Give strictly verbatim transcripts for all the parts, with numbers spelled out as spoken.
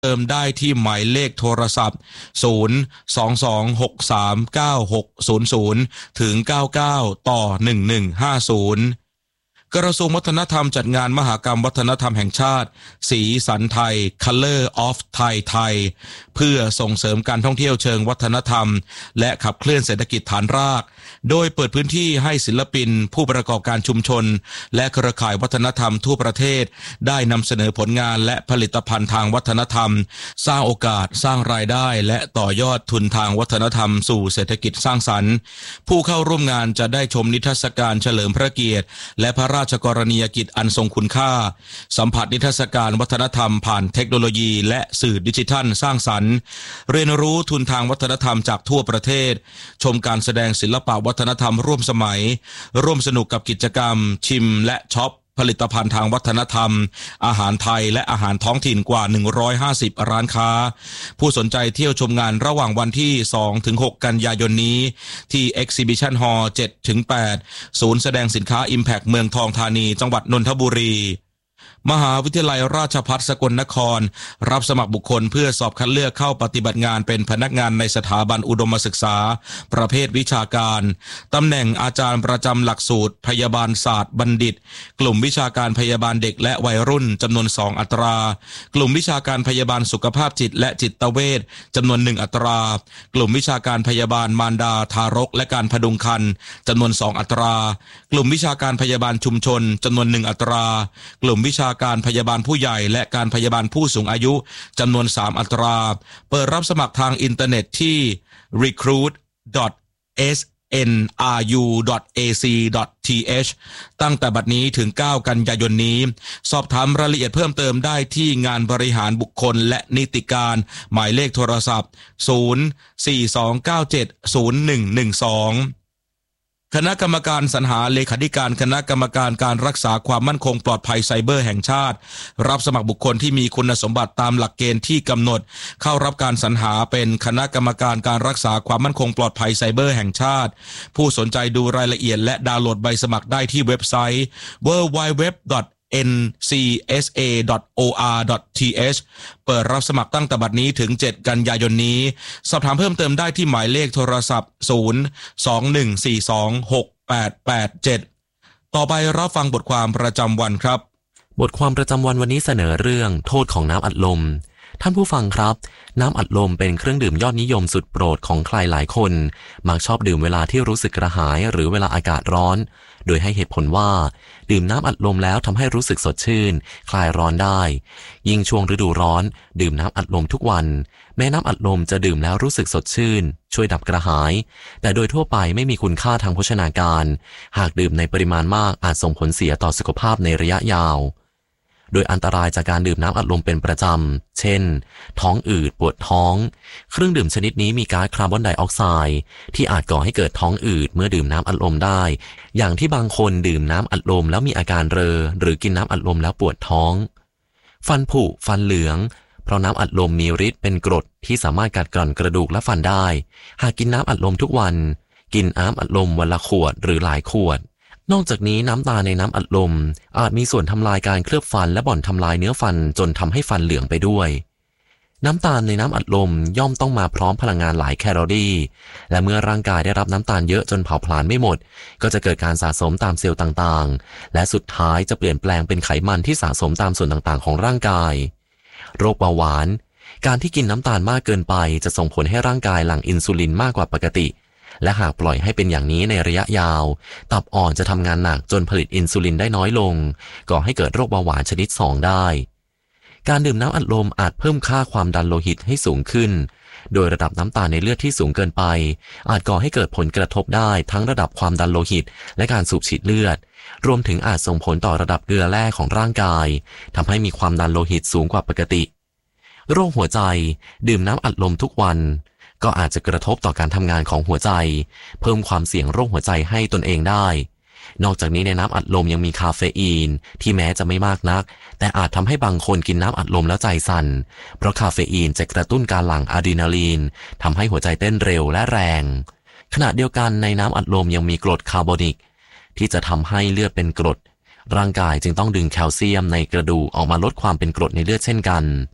เติมได้ที่หมายเลขโทรศัพท์ศูนย์ สอง สอง หก สาม เก้า หก ศูนย์ ศูนย์ถึงเก้าเก้าต่อหนึ่งหนึ่งห้าศูนย์กระทรวงวัฒนธรรมจัดงานมหกรรมวัฒนธรรมแห่งชาติสีสันไทย Color of Thai ไทยเพื่อส่งเสริมการท่องเที่ยวเชิงวัฒนธรรมและขับเคลื่อนเศรษฐกิจฐานรากโดยเปิดพื้นที่ให้ศิลปินผู้ประกอบการชุมชนและเครือข่ายวัฒนธรรมทั่วประเทศได้นำเสนอผลงานและผลิตภัณฑ์ทางวัฒนธรรมสร้างโอกาสสร้างรายได้และต่อยอดทุนทางวัฒนธรรมสู่เศรษฐกิจสร้างสรรค์ผู้เข้าร่วมงานจะได้ชมนิทรรศการเฉลิมพระเกียรติและพระราชกรณียกิจอันทรงคุณค่าสัมผัสนิทรรศการวัฒนธรรมผ่านเทคโนโลยีและสื่อดิจิทัลสร้างสรรค์เรียนรู้ทุนทางวัฒนธรรมจากทั่วประเทศชมการแสดงศิลปะวัฒนธรรมร่วมสมัยร่วมสนุกกับกิจกรรมชิมและช็อปผลิตภัณฑ์ทางวัฒนธรรมอาหารไทยและอาหารท้องถิ่นกว่าหนึ่งร้อยห้าสิบร้านค้าผู้สนใจเที่ยวชมงานระหว่างวันที่ สองถึงหก กันยายนนี้ที่ Exhibition Hall เจ็ดถึงแปด ศูนย์แสดงสินค้า Impact เมืองทองธานีจังหวัดนนทบุรีมหาวิทยาลัยราชภัฏสกลนครรับสมัครบุคคลเพื่อสอบคัดเลือกเข้าปฏิบัติงานเป็นพนักงานในสถาบันอุดมศึกษาประเภทวิชาการตำแหน่งอาจารย์ประจำหลักสูตรพยาบาลศาสตร์บัณฑิตกลุ่มวิชาการพยาบาลเด็กและวัยรุ่นจำนวนสองอัตรากลุ่มวิชาการพยาบาลสุขภาพจิตและจิตเวชจำนวนหนึ่งอัตรากลุ่มวิชาการพยาบาลมารดาทารกและการพดุงครรภ์จำนวนสองอัตรากลุ่มวิชาการพยาบาลชุมชนจำนวนหนึ่งอัตรากลุ่มวิชาการพยาบาลผู้ใหญ่และการพยาบาลผู้สูงอายุจำนวนสามอัตราเปิดรับสมัครทางอินเทอร์เน็ตที่ รีครูท ดอท เอส เอ็น อาร์ ยู ดอท เอ ซี ดอท ที เอช ตั้งแต่บัดนี้ถึงเก้ากันยายนนี้สอบถามรายละเอียดเพิ่มเติมได้ที่งานบริหารบุคคลและนิติการหมายเลขโทรศัพท์ศูนย์ สี่ สอง เก้า เจ็ด ศูนย์ หนึ่ง หนึ่ง สองคณะกรรมการสรรหาเลขาธิการคณะกรรมการการรักษาความมั่นคงปลอดภัยไซเบอร์แห่งชาติรับสมัครบุคคลที่มีคุณสมบัติตามหลักเกณฑ์ที่กำหนดเข้ารับการสรรหาเป็นคณะกรรมการการรักษาความมั่นคงปลอดภัยไซเบอร์แห่งชาติผู้สนใจดูรายละเอียดและดาวน์โหลดใบสมัครได้ที่เว็บไซต์ ดับเบิลยู ดับเบิลยู ดับเบิลยู ดอท เอ็น ซี เอส เอ ดอท โอ อาร์ ดอท ที เอช เปิดรับสมัครตั้งแต่บัดนี้ถึงเจ็ดกันยายนนี้สอบถามเพิ่มเติมได้ที่หมายเลขโทรศัพท์ศูนย์ สอง หนึ่ง สี่ สอง หก แปด แปด เจ็ดต่อไปรับฟังบทความประจำวันครับบทความประจำวันวันนี้เสนอเรื่องโทษของน้ำอัดลมท่านผู้ฟังครับน้ำอัดลมเป็นเครื่องดื่มยอดนิยมสุดโปรดของใครหลายคนมักชอบดื่มเวลาที่รู้สึกกระหายหรือเวลาอากาศร้อนโดยให้เหตุผลว่าดื่มน้ำอัดลมแล้วทำให้รู้สึกสดชื่นคลายร้อนได้ยิ่งช่วงฤดูร้อนดื่มน้ำอัดลมทุกวันแม้น้ำอัดลมจะดื่มแล้วรู้สึกสดชื่นช่วยดับกระหายแต่โดยทั่วไปไม่มีคุณค่าทางโภชนาการหากดื่มในปริมาณมากอาจส่งผลเสียต่อสุขภาพในระยะยาวโดยอันตรายจากการดื่มน้ำอัดลมเป็นประจำเช่นท้องอืดปวดท้องเครื่องดื่มชนิดนี้มีก๊าซคาร์บอนไดออกไซด์ที่อาจก่อให้เกิดท้องอืดเมื่อดื่มน้ำอัดลมได้อย่างที่บางคนดื่มน้ำอัดลมแล้วมีอาการเรอหรือกินน้ำอัดลมแล้วปวดท้องฟันผุฟันเหลืองเพราะน้ำอัดลมมีฤทธิ์เป็นกรดที่สามารถกัดกร่อนกระดูกและฟันได้หากกินน้ำอัดลมทุกวันกินน้ำอัดลมวันละขวดหรือหลายขวดนอกจากนี้น้ำตาลในน้ำอัดลมอาจมีส่วนทำลายการเคลือบฟันและบ่อนทำลายเนื้อฟันจนทำให้ฟันเหลืองไปด้วยน้ำตาลในน้ำอัดลมย่อมต้องมาพร้อมพลังงานหลายแคลอรี่และเมื่อร่างกายได้รับน้ำตาลเยอะจนเผาผลาญไม่หมดก็จะเกิดการสะสมตามเซลล์ต่างๆและสุดท้ายจะเปลี่ยนแปลงเป็นไขมันที่สะสมตามส่วนต่างๆของร่างกายโรคเบาหวานการที่กินน้ำตาลมากเกินไปจะส่งผลให้ร่างกายหลั่งอินซูลินมากกว่าปกติและหากปล่อยให้เป็นอย่างนี้ในระยะยาวตับอ่อนจะทำงานหนักจนผลิตอินซูลินได้น้อยลงก่อให้เกิดโรคเบาหวานชนิดสองได้การดื่มน้ำอัดลมอาจเพิ่มค่าความดันโลหิตให้สูงขึ้นโดยระดับน้ำตาลในเลือดที่สูงเกินไปอาจก่อให้เกิดผลกระทบได้ทั้งระดับความดันโลหิตและการสูบฉีดเลือดรวมถึงอาจส่งผลต่อระดับเกลือแร่ของร่างกายทำให้มีความดันโลหิตสูงกว่าปกติโรคหัวใจดื่มน้ำอัดลมทุกวันก็อาจจะกระทบต่อการทำงานของหัวใจเพิ่มความเสี่ยงโรคหัวใจให้ตนเองได้นอกจากนี้ในน้ำอัดลมยังมีคาเฟอีนที่แม้จะไม่มากนักแต่อาจทำให้บางคนกินน้ำอัดลมแล้วใจสั่นเพราะคาเฟอีนจะกระตุ้นการหลั่งอะดรีนาลีนทำให้หัวใจเต้นเร็วและแรงขณะเดียวกันในน้ำอัดลมยังมีกรดคาร์บอนิกที่จะทำให้เลือดเป็นกรดร่างกายจึงต้องดึงแคลเซียมในกระดูกออกมาลดความเป็นกรดในเลือดเช่นกัน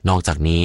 นอกจากนี้